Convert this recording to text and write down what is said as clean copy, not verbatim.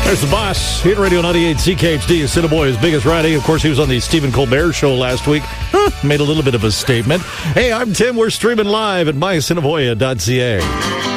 There's the boss. Hit Radio 98 CKHD, Assiniboia's biggest Friday. Of course, he was on the Stephen Colbert Show last week. Made a little bit of a statement. Hey, I'm Tim. We're streaming live at myAssiniboia.ca.